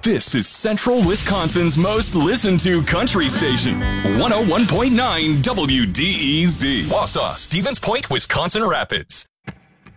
This is Central Wisconsin's most listened to country station, 101.9 WDEZ. Wausau, Stevens Point, Wisconsin Rapids.